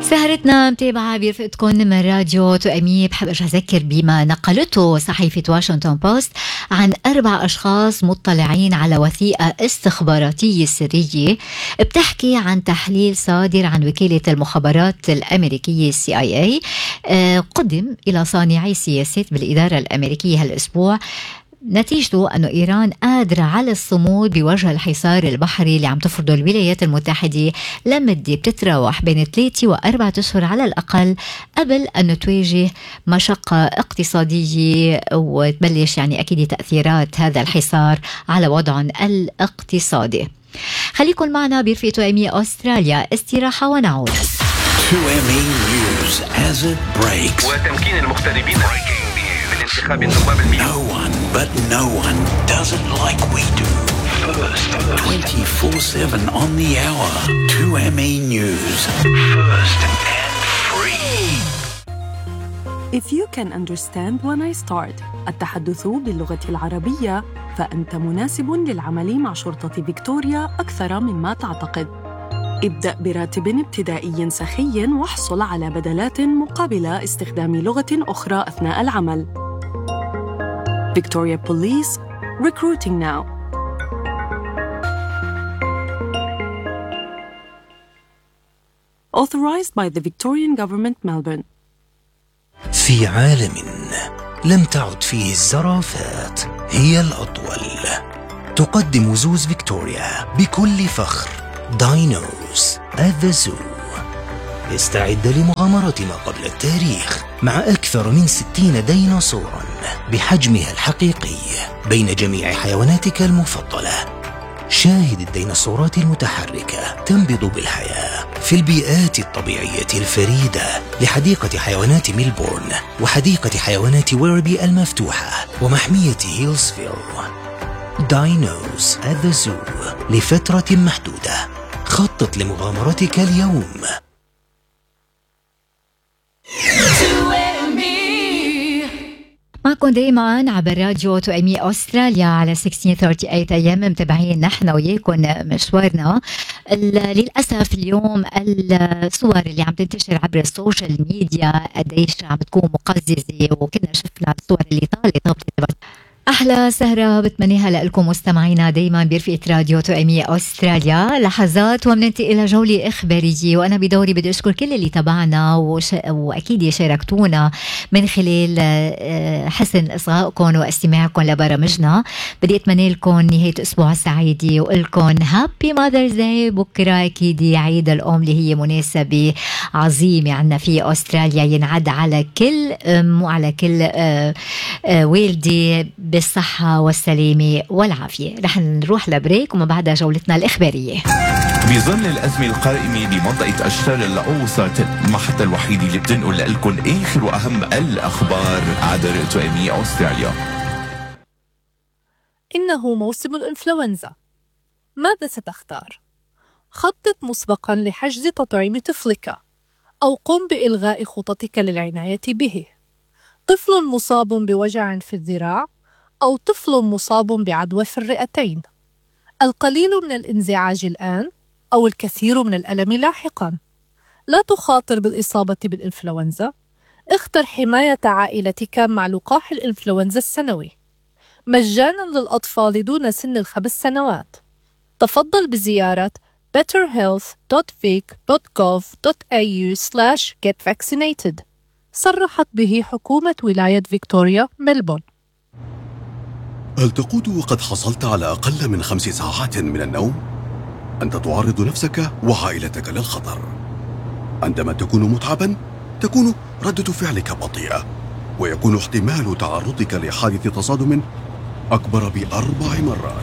سهرتنا متابعة برفقتكم من راديو تؤمي. بحب أرجع أذكر بما نقلته صحيفة واشنطن بوست عن 4 أشخاص مطلعين على وثيقة استخباراتية سرية بتحكي عن تحليل صادر عن وكالة المخابرات الأمريكية CIA قدم إلى صانعي سياسات بالإدارة الأمريكية هالأسبوع، نتيجته أنه إيران قادرة على الصمود بوجه الحصار البحري اللي عم تفرضه الولايات المتحدة لمدة بتتراوح بين 3 و4 أشهر على الأقل، قبل أن تواجه مشقة اقتصادية وتبلش يعني أكيد تأثيرات هذا الحصار على وضعهم الاقتصادي. خليكم معنا برفقة تؤمي أستراليا، استراحة ونعود. وتمكين المغتربين بالانتخاب النواب المئة. No one does it like we do. First, 24/7 on the hour. 2ME News. First and free. If you can understand when I start التحدث باللغة العربية، فأنت مناسب للعمل مع شرطة فيكتوريا أكثر مما تعتقد. ابدأ براتب ابتدائي سخي واحصل على بدلات مقابل استخدام لغة أخرى أثناء العمل. Victoria Police, recruiting now. Authorized by the Victorian Government, Melbourne. في عالم لم تعد فيه الزرافات هي الأطول، تقدم زوز فيكتوريا بكل فخر داينوز at the Zoo. استعد لمغامرة ما قبل التاريخ مع أكثر من 60 ديناصورا بحجمها الحقيقي بين جميع حيواناتك المفضلة. شاهد الديناصورات المتحركة تنبض بالحياة في البيئات الطبيعية الفريدة لحديقة حيوانات ميلبورن وحديقة حيوانات ويربي المفتوحة ومحمية هيلسفيل. داينوز at the Zoo لفترة محدودة. خطط لمغامرتك اليوم. معكم دايما عبر راديو تؤمي أستراليا على 1638 أيام متابعين نحن وياكم مشوارنا. للأسف اليوم الصور اللي عم تنتشر عبر السوشيال ميديا قديش عم تكون مقززة، وكنا شفنا الصور اللي طالت أحلى سهرة بتمنيها لكم مستمعينا دايما برفقة راديو تؤمي أستراليا. لحظات ومننتقل إلى جولة إخبارية، وأنا بدوري بدي أشكر كل اللي تابعنا وأكيد شاركتونا من خلال حسن إصغائكم واستماعكم لبرامجنا. بدي أتمنى لكم نهاية أسبوع سعيدة وقلكم هابي ماذرز داي. بكرة أكيد عيد الأم اللي هي مناسبة عظيمة عنا في أستراليا، ينعد على كل أم وعلى كل والدي بالصحة والسلامة والعافية. رح نروح لبريك وما بعدها جولتنا الإخبارية. بظل الأزمة القائمة بمنطقة أشتار الأوسط، المحطة الوحيدة اللي بتنقل لكم آخر وأهم الأخبار عبر تؤمي أستراليا. إنه موسم الإنفلونزا، ماذا ستختار؟ خطط مسبقاً لحجز تطعيم طفلك، أو قم بإلغاء خططك للعناية به. طفل مصاب بوجع في الذراع، أو طفل مصاب بعدوى في الرئتين. القليل من الانزعاج الآن، أو الكثير من الألم لاحقاً. لا تخاطر بالإصابة بالإنفلونزا. اختر حماية عائلتك مع لقاح الإنفلونزا السنوي مجاناً للأطفال دون سن ال5 سنوات. تفضل بزيارة betterhealth.vic.gov.au/getvaccinated. صرحت به حكومة ولاية فيكتوريا ملبورن. هل تقود وقد حصلت على أقل من 5 ساعات من النوم؟ أنت تعرض نفسك وعائلتك للخطر. عندما تكون متعباً، تكون ردة فعلك بطيئة، ويكون احتمال تعرضك لحادث تصادم أكبر ب4 مرات.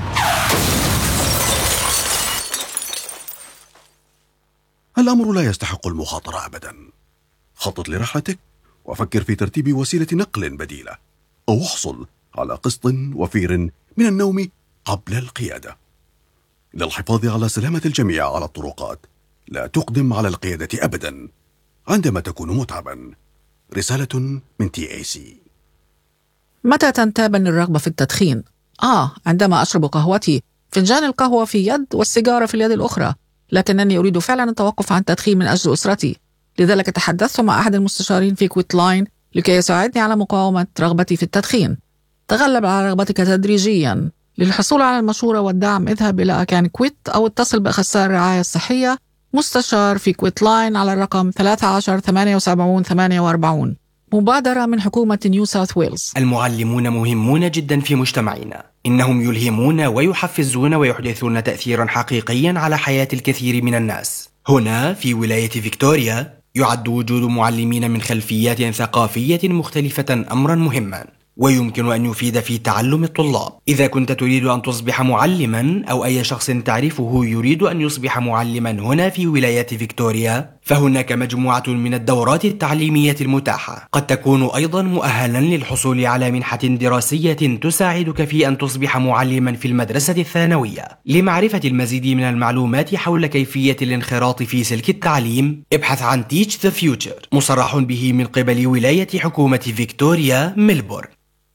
الأمر لا يستحق المخاطرة أبداً. خطط لرحلتك وفكر في ترتيب وسيلة نقل بديلة، أو احصل على قسط وفير من النوم قبل القيادة. للحفاظ على سلامة الجميع على الطرقات، لا تقدم على القيادة أبدا عندما تكون متعبا. رسالة من TAC. متى تنتابني الرغبة في التدخين؟ عندما أشرب قهوتي، فنجان القهوة في يد والسيجارة في اليد الأخرى. لكنني أريد فعلا التوقف عن التدخين من أجل أسرتي. لذلك تحدثت مع أحد المستشارين في كويتلاين لكي يساعدني على مقاومة رغبتي في التدخين. تغلب على رغبتك تدريجياً. للحصول على المشورة والدعم اذهب إلى أكان كويت أو اتصل بأخصائي الرعاية الصحية مستشار في كويتلاين على الرقم 13 78 48. مبادرة من حكومة نيو ساوث ويلز. المعلمون مهمون جدا في مجتمعنا. إنهم يلهمون ويحفزون ويحدثون تأثيرا حقيقيا على حياة الكثير من الناس. هنا في ولاية فيكتوريا يعد وجود معلمين من خلفيات ثقافية مختلفة أمرا مهما، ويمكن أن يفيد في تعلم الطلاب. إذا كنت تريد أن تصبح معلما أو أي شخص تعرفه يريد أن يصبح معلما هنا في ولاية فيكتوريا، فهناك مجموعة من الدورات التعليمية المتاحة. قد تكون أيضا مؤهلا للحصول على منحة دراسية تساعدك في أن تصبح معلما في المدرسة الثانوية. لمعرفة المزيد من المعلومات حول كيفية الانخراط في سلك التعليم، ابحث عن Teach the Future، مصرح به من قبل ولاية حكومة فيكتوريا ميلبورن.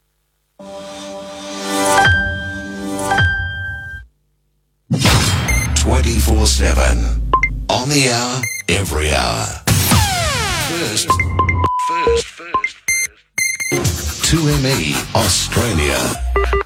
24/7 on the hour, every hour. First. 2ME Australia.